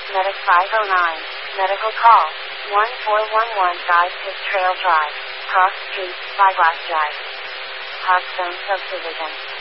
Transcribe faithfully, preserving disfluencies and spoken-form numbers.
Medic five oh nine. Medical call. one four one one Guys His Trail Drive. Cross Street, Spyglass Drive. Hearthstone Subdivision.